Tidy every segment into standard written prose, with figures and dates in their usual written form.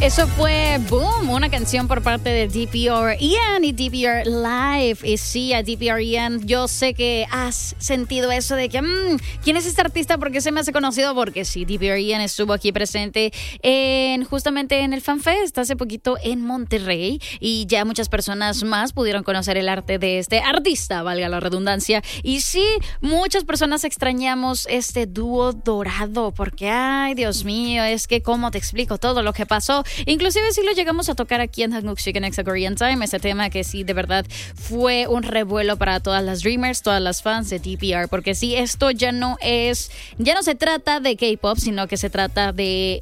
Eso fue Boom, una canción por parte de DPR Ian y DPR Live. Y sí, a DPR Ian, yo sé que has sentido eso de que, ¿quién es este artista? ¿Por qué se me hace conocido? Porque sí, DPR Ian estuvo aquí presente justamente en el FanFest hace poquito en Monterrey. Y ya muchas personas más pudieron conocer el arte de este artista, valga la redundancia. Y sí, muchas personas extrañamos este dúo dorado. Porque, ay, Dios mío, es que cómo te explico todo lo que pasó. Inclusive sí lo llegamos a tocar aquí en Hanguk Chicken Exa Korean Time, ese tema que sí de verdad fue un revuelo para todas las Dreamers, todas las fans de DPR, porque sí, esto ya no se trata de K-pop, sino que se trata de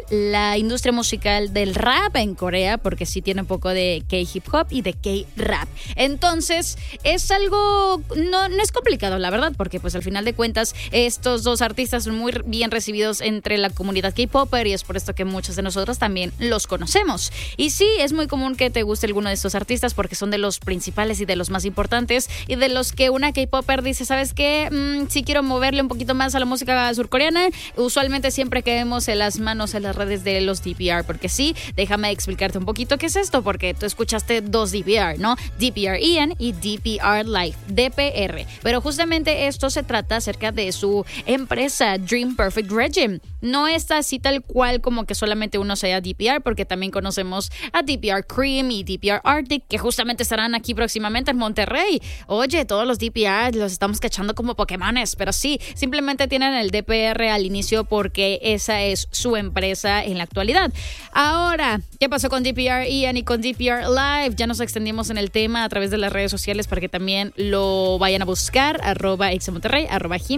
la industria musical del rap en Corea, porque sí tiene un poco de K-hip hop y de K-rap. Entonces es algo, no es complicado la verdad, porque pues al final de cuentas estos dos artistas son muy bien recibidos entre la comunidad K-popper y es por esto que muchos de nosotros también los conocemos. Y sí, es muy común que te guste alguno de estos artistas porque son de los principales y de los más importantes y de los que una K-popper dice, ¿sabes qué? Sí quiero moverle un poquito más a la música surcoreana. Usualmente siempre caemos en las manos en las redes de los DPR, porque sí, déjame explicarte un poquito qué es esto, porque tú escuchaste dos DPR, ¿no? DPR Ian y DPR Live, DPR. Pero justamente esto se trata acerca de su empresa Dream Perfect Regime. No es así tal cual como que solamente uno sea DPR, porque también conocemos a DPR Cream y DPR Arctic, que justamente estarán aquí próximamente en Monterrey. Oye, todos los DPR los estamos cachando como Pokémones, pero sí, simplemente tienen el DPR al inicio porque esa es su empresa en la actualidad. Ahora, ¿qué pasó con DPR Ian y con DPR Live? Ya nos extendimos en el tema a través de las redes sociales para que también lo vayan a buscar, @examonterrey,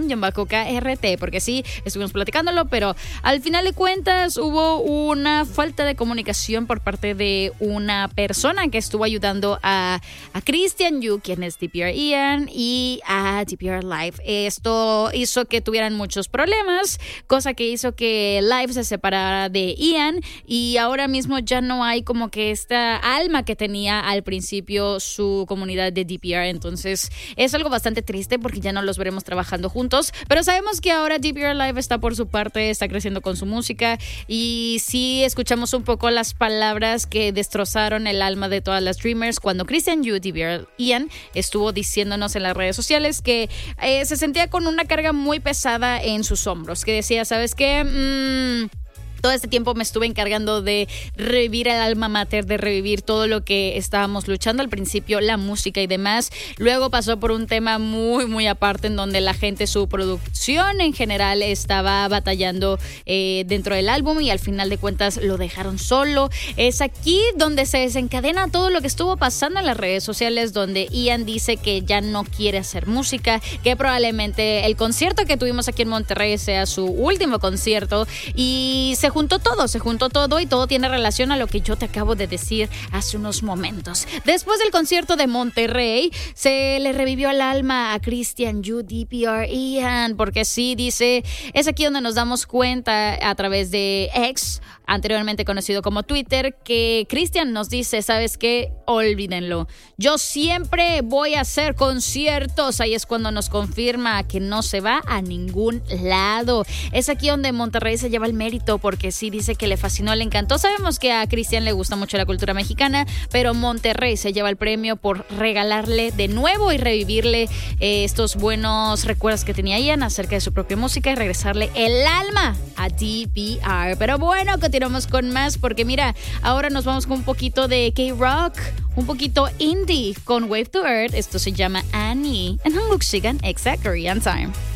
@him_KRT, porque sí, estuvimos platicándolo, pero al final de cuentas hubo una falta de comunicación por parte de una persona que estuvo ayudando a Christian Yu, quien es DPR Ian, y a DPR Live. Esto hizo que tuvieran muchos problemas, cosa que hizo que Live se separara de Ian y ahora mismo ya no hay como que esta alma que tenía al principio su comunidad de DPR. Entonces es algo bastante triste porque ya no los veremos trabajando juntos, pero sabemos que ahora DPR Live está por su parte, está creciendo con su música y sí escuchamos un poco las palabras que destrozaron el alma de todas las Dreamers cuando Christian Yu, DPR Ian, estuvo diciéndonos en las redes sociales que se sentía con una carga muy pesada en sus hombros, que decía, ¿sabes qué? Todo este tiempo me estuve encargando de revivir el alma mater, de revivir todo lo que estábamos luchando al principio, la música y demás. Luego pasó por un tema muy, muy aparte en donde la gente, su producción en general estaba batallando dentro del álbum y al final de cuentas lo dejaron solo. Es aquí donde se desencadena todo lo que estuvo pasando en las redes sociales, donde Ian dice que ya no quiere hacer música, que probablemente el concierto que tuvimos aquí en Monterrey sea su último concierto y se juntó todo y todo tiene relación a lo que yo te acabo de decir hace unos momentos. Después del concierto de Monterrey, se le revivió el alma a Christian Yu, DPR Ian, porque sí, dice, es aquí donde nos damos cuenta a través de X, anteriormente conocido como Twitter, que Christian nos dice, ¿sabes qué? Olvídenlo. Yo siempre voy a hacer conciertos. Ahí es cuando nos confirma que no se va a ningún lado. Es aquí donde Monterrey se lleva el mérito, porque sí dice que le fascinó, le encantó. Sabemos que a Christian le gusta mucho la cultura mexicana, pero Monterrey se lleva el premio por regalarle de nuevo y revivirle estos buenos recuerdos que tenía Ian acerca de su propia música y regresarle el alma a DPR. Pero bueno, continuamos con más, porque mira, ahora nos vamos con un poquito de K-Rock, un poquito indie con Wave to Earth. Esto se llama Annie en Hanguk Chicken Exa Korean Time.